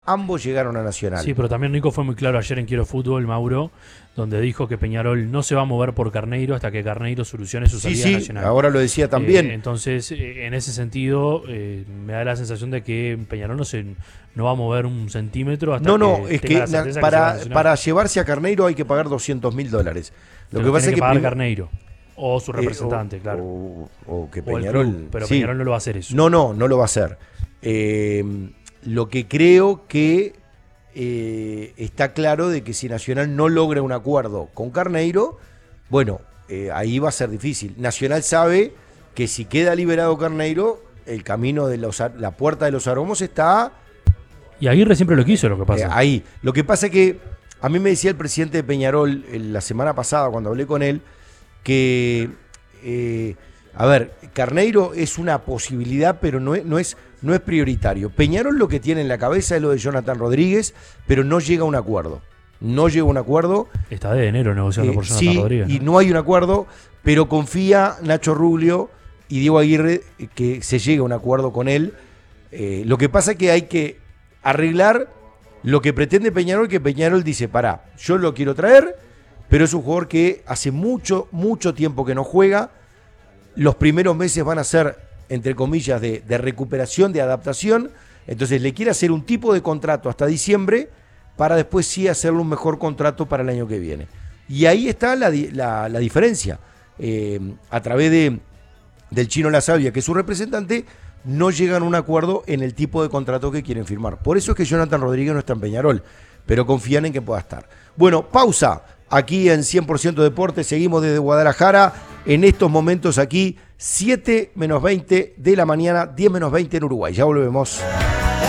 ambos llegaron a Nacional. Sí, pero también Nico fue muy claro ayer en Quiero Fútbol, Mauro, donde dijo que Peñarol no se va a mover por Carneiro hasta que Carneiro solucione su salida a Nacional. Ahora lo decía también. Entonces, en ese sentido, me da la sensación de que Peñarol no va a mover un centímetro hasta Es tenga que la certeza para llevarse a Carneiro hay que pagar $200.000. Lo que pasa es que pagar Carneiro o su representante, claro. O que Peñarol. Pero sí. Peñarol no lo va a hacer eso. No lo va a hacer. Lo que creo que está claro de que si Nacional no logra un acuerdo con Carneiro, bueno, ahí va a ser difícil. Nacional sabe que si queda liberado Carneiro, el camino de la puerta de los aromos está... Y Aguirre siempre lo quiso, lo que pasa. Ahí. Lo que pasa es que a mí me decía el presidente de Peñarol la semana pasada cuando hablé con él que, Carneiro es una posibilidad, pero no es prioritario. Peñarol lo que tiene en la cabeza es lo de Jonathan Rodríguez, pero no llega a un acuerdo. No llega a un acuerdo. Está de enero negociando por Jonathan Rodríguez. Y no hay un acuerdo, pero confía Nacho Ruglio y Diego Aguirre que se llegue a un acuerdo con él. Lo que pasa es que hay que arreglar lo que pretende Peñarol, que Peñarol dice, pará, yo lo quiero traer, pero es un jugador que hace mucho tiempo que no juega. Los primeros meses van a ser, entre comillas, de recuperación, de adaptación. Entonces le quiere hacer un tipo de contrato hasta diciembre para después sí hacerle un mejor contrato para el año que viene. Y ahí está la diferencia. A través del Chino La Sabia, que es su representante, no llegan a un acuerdo en el tipo de contrato que quieren firmar. Por eso es que Jonathan Rodríguez no está en Peñarol, pero confían en que pueda estar. Bueno, pausa. Aquí en 100% Deportes, seguimos desde Guadalajara, en estos momentos aquí, 7 menos 20 de la mañana, 10 menos 20 en Uruguay. Ya volvemos.